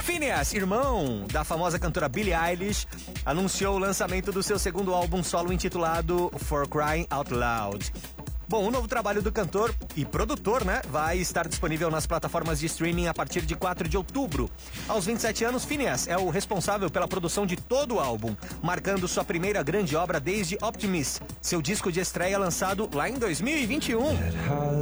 Phineas, irmão da famosa cantora Billie Eilish, anunciou o lançamento do seu segundo álbum solo intitulado For Crying Out Loud. Bom, o novo trabalho do cantor e produtor, né, vai estar disponível nas plataformas de streaming a partir de 4 de outubro. Aos 27 anos, Phineas é o responsável pela produção de todo o álbum, marcando sua primeira grande obra desde Optimist, seu disco de estreia lançado lá em 2021.